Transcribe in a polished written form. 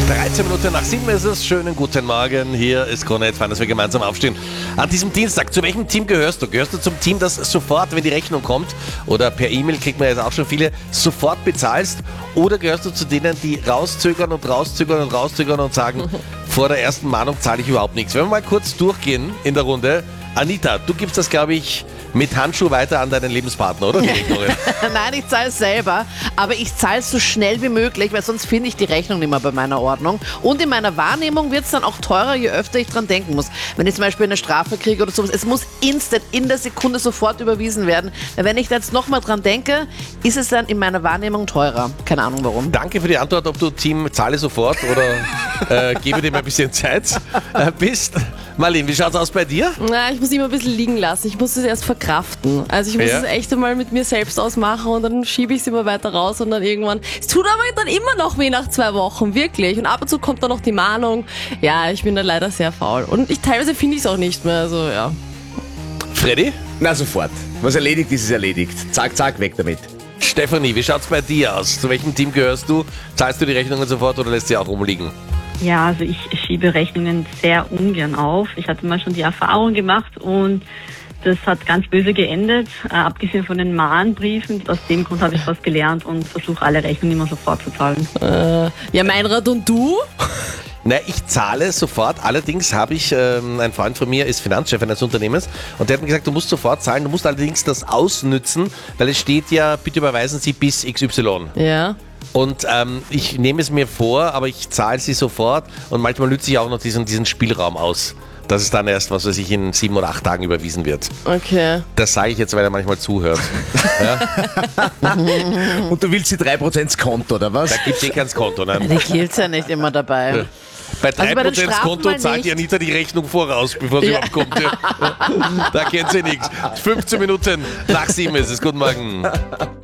13 Minuten nach 7 ist es. Schönen guten Morgen. Hier ist Krone, fein, dass wir gemeinsam aufstehen. An diesem Dienstag, zu welchem Team gehörst du? Gehörst du zum Team, das sofort, wenn die Rechnung kommt, oder per E-Mail kriegt man jetzt auch schon viele, sofort bezahlst? Oder gehörst du zu denen, die rauszögern und sagen, vor der ersten Mahnung zahle ich überhaupt nichts? Wenn wir mal kurz durchgehen in der Runde. Anita, du gibst das, glaube ich, mit Handschuh weiter an deinen Lebenspartner, oder? Die Rechnungen. Nein, ich zahle es selber, aber ich zahle es so schnell wie möglich, weil sonst finde ich die Rechnung nicht mehr bei meiner Ordnung. Und in meiner Wahrnehmung wird es dann auch teurer, je öfter ich dran denken muss. Wenn ich zum Beispiel eine Strafe kriege oder sowas, es muss instant, in der Sekunde sofort überwiesen werden. Weil wenn ich da jetzt nochmal dran denke, ist es dann in meiner Wahrnehmung teurer. Keine Ahnung warum. Danke für die Antwort, ob du Team zahle sofort oder gebe dir mal ein bisschen Zeit bist. Marlene, wie schaut's aus bei dir? Na, ich muss immer ein bisschen liegen lassen. Ich muss es erst verkraften. Also ich muss es echt einmal mit mir selbst ausmachen und dann schiebe ich es immer weiter raus und dann irgendwann... Es tut aber dann immer noch weh nach 2 Wochen, wirklich. Und ab und zu kommt dann noch die Mahnung. Ja, ich bin da leider sehr faul. Und teilweise finde ich es auch nicht mehr. Also ja. Freddy? Na, sofort. Was erledigt ist, ist erledigt. Zack, zack, weg damit. Stefanie, wie schaut's bei dir aus? Zu welchem Team gehörst du? Zahlst du die Rechnungen sofort oder lässt sie auch rumliegen? Ja, also ich schiebe Rechnungen sehr ungern auf. Ich hatte mal schon die Erfahrung gemacht und das hat ganz böse geendet, abgesehen von den Mahnbriefen. Aus dem Grund habe ich was gelernt und versuche alle Rechnungen immer sofort zu zahlen. Ja, Meinrad, und du? Na, ich zahle sofort. Allerdings habe ich, ein Freund von mir ist Finanzchef eines Unternehmens und der hat mir gesagt, du musst sofort zahlen, du musst allerdings das ausnützen, weil es steht ja, bitte überweisen Sie bis XY. Ja. Und ich nehme es mir vor, aber ich zahle sie sofort und manchmal nütze ich auch noch diesen Spielraum aus, dass es dann erst, was weiß ich, in 7 oder 8 Tagen überwiesen wird. Okay. Das sage ich jetzt, weil er manchmal zuhört. Ja? Und du willst die 3% ins Konto, oder was? Da gibt es kein Konto. Nein. Die kilt's ja nicht immer dabei. Ja. Bei 3% bei den Strafen Konto mal zahlt nicht. die Anita die Rechnung voraus, bevor sie überhaupt kommt. Ja. Da kennt sie nichts. 15 Minuten nach 7 ist es. Guten Morgen.